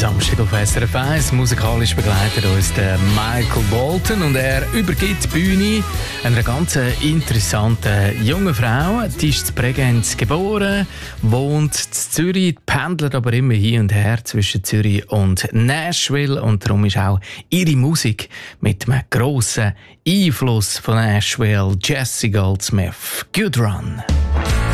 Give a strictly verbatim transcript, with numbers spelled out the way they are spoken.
Samstag auf S R F eins. Musikalisch begleitet uns der Michael Bolton und er übergibt die Bühne einer ganz interessanten jungen Frau. Die ist in Bregenz geboren, wohnt in Zürich, pendelt aber immer hin und her zwischen Zürich und Nashville und darum ist auch ihre Musik mit einem grossen Einfluss von Nashville. Jessie Goldsmith, Good Run.